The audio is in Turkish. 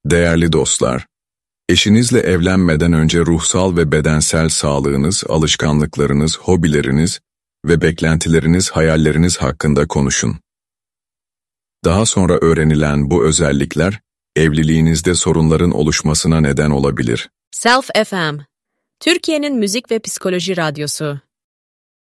Değerli dostlar, eşinizle evlenmeden önce ruhsal ve bedensel sağlığınız, alışkanlıklarınız, hobileriniz ve beklentileriniz, hayalleriniz hakkında konuşun. Daha sonra öğrenilen bu özellikler, evliliğinizde sorunların oluşmasına neden olabilir. Self FM, Türkiye'nin müzik ve psikoloji radyosu.